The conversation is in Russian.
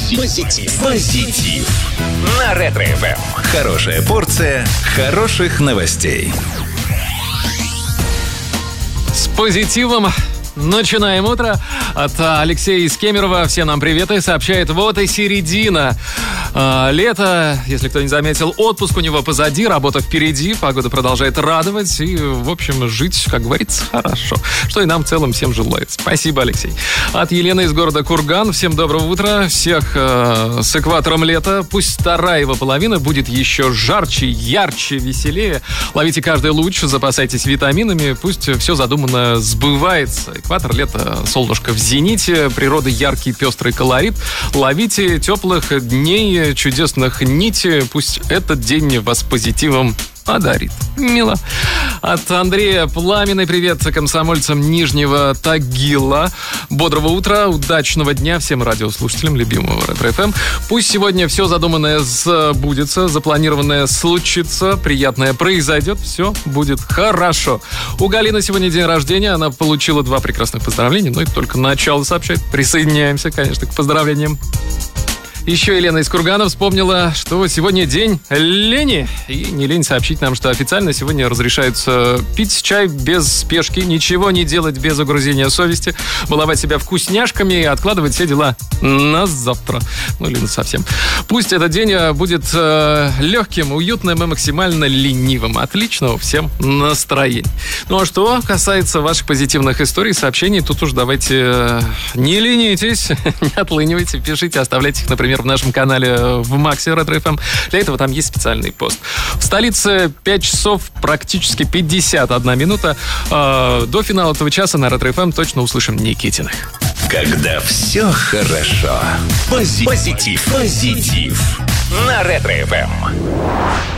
Позитив. На Ретро-ФМ. Хорошая порция хороших новостей. С позитивом начинаем утро. От Алексея из Кемерово. Всем нам привет и сообщает: вот и середина лета. Если кто не заметил, отпуск у него позади, работа впереди, погода продолжает радовать. И, в общем, жить, как говорится, хорошо. Что и нам в целом всем желает. Спасибо, Алексей. От Елены из города Курган. Всем доброго утра. Всех с экватором лета. Пусть вторая его половина будет еще жарче, ярче, веселее. Ловите каждый луч, запасайтесь витаминами. Пусть все задуманное сбывается. Экватор лета, солнышко в зените, природа яркий, пестрый колорит. Ловите теплых дней, чудесных нити. Пусть этот день вас позитивом одарит. Мило. От Андрея пламенный привет комсомольцам Нижнего Тагила. Бодрого утра, удачного дня всем радиослушателям любимого Ретро-ФМ. Пусть сегодня все задуманное сбудется, запланированное случится, приятное произойдет, все будет хорошо. У Галины сегодня день рождения, она получила 2 прекрасных поздравления, но это только начало сообщает. Присоединяемся, конечно, к поздравлениям. Еще Елена из Кургана вспомнила, что сегодня день лени. И не лень сообщить нам, что официально сегодня разрешается пить чай без спешки, ничего не делать без угрызения совести, баловать себя вкусняшками и откладывать все дела на завтра. Ну или на совсем. Пусть этот день будет легким, уютным и максимально ленивым. Отличного всем настроения. Ну а что касается ваших позитивных историй, сообщений, тут уж давайте не ленитесь, не отлынивайте, пишите, оставляйте их, например, в нашем канале в Максе Ретро-ФМ. Для этого там есть специальный пост. В столице 5 часов, практически 51 минута. До финала этого часа на Ретро-ФМ точно услышим Никитиных. Когда все хорошо. Позитив. На Ретро-ФМ.